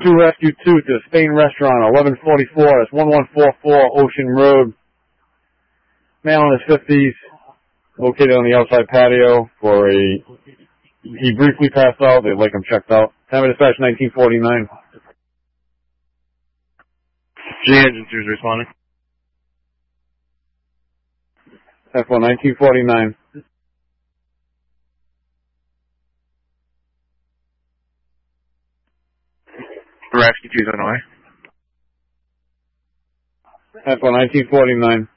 2 Rescue 2 to the Spain Restaurant, 1144. That's 1144 Ocean Road. Male in his 50s, located on the outside patio for he briefly passed out. They'd like him checked out. Time of dispatch 1949. G agency is responding. F1 1949. Rescue 2's on the way. F1 1949.